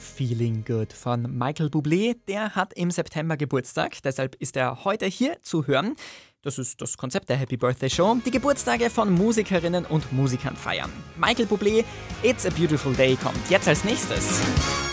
Feeling Good von Michael Bublé. Der hat im September Geburtstag, deshalb ist er heute hier zu hören. Das ist das Konzept der Happy Birthday Show, die Geburtstage von Musikerinnen und Musikern feiern. Michael Bublé, It's a Beautiful Day kommt jetzt als nächstes.